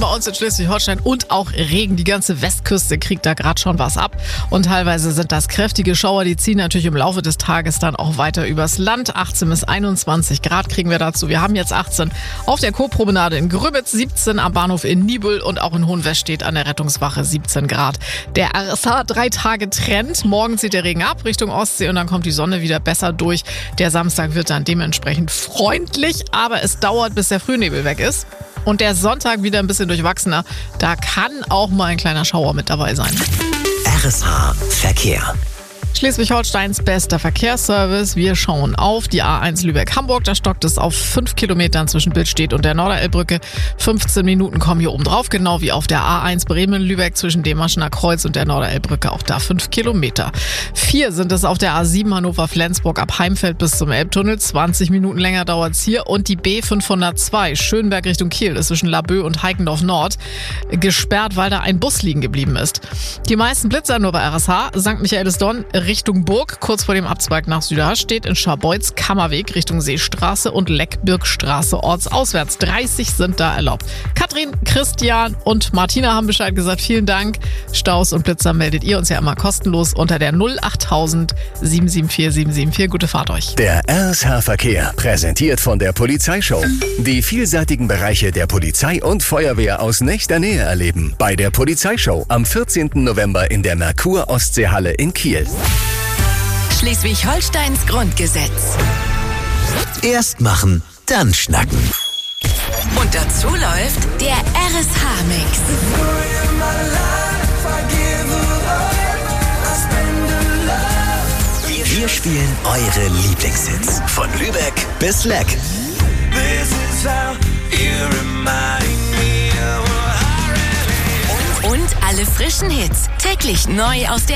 bei uns in Schleswig-Holstein und auch Regen. Die ganze Westküste kriegt da gerade schon was ab. Und teilweise sind das kräftige Schauer, die ziehen natürlich im Laufe des Tages dann auch weiter übers Land. 18 bis 21 Grad kriegen wir dazu. Wir haben jetzt 18 auf der Kurpromenade in Gröbitz, 17 am Bahnhof in Niebüll und auch in Hohenwestedt an der Rettungswache 17 Grad. Der RSH 3 Tage Trend. Morgen zieht der Regen ab Richtung Ostsee und dann kommt die Sonne wieder besser durch. Der Samstag wird dann dementsprechend freundlich, aber es dauert, bis der Frühnebel weg ist. Und der Sonntag wieder ein bisschen durchwachsener. Da kann auch mal ein kleiner Schauer mit dabei sein. RSH Verkehr. Schleswig-Holsteins bester Verkehrsservice. Wir schauen auf die A1 Lübeck-Hamburg. Da stockt es auf 5 Kilometern zwischen Billstedt und der Norderelbbrücke. 15 Minuten kommen hier oben drauf, genau wie auf der A1 Bremen-Lübeck zwischen dem Maschener Kreuz und der Norderelbbrücke. Auch da 5 Kilometer. 4 sind es auf der A7 Hannover-Flensburg ab Heimfeld bis zum Elbtunnel. 20 Minuten länger dauert es hier. Und die B502 Schönberg Richtung Kiel ist zwischen Laboe und Heikendorf Nord gesperrt, weil da ein Bus liegen geblieben ist. Die meisten Blitzer nur bei RSH. St. Michaelis-Donn Richtung Burg, kurz vor dem Abzweig nach Süderhasch, steht in Scharbeutz Kammerweg Richtung Seestraße und Leckbirgstraße ortsauswärts. 30 sind da erlaubt. Katrin, Christian und Martina haben Bescheid gesagt. Vielen Dank. Staus und Blitzer meldet ihr uns ja immer kostenlos unter der 08000 774 774. Gute Fahrt euch. Der RSH Verkehr, präsentiert von der Polizeishow. Die vielseitigen Bereiche der Polizei und Feuerwehr aus nächster Nähe erleben. Bei der Polizeishow am 14. November in der Merkur Ostseehalle in Kiel. Schleswig-Holsteins Grundgesetz. Erst machen, dann schnacken. Und dazu läuft der RSH-Mix. Wir spielen eure Lieblingshits. Von Lübeck bis Leck. Und alle frischen Hits. Täglich neu aus der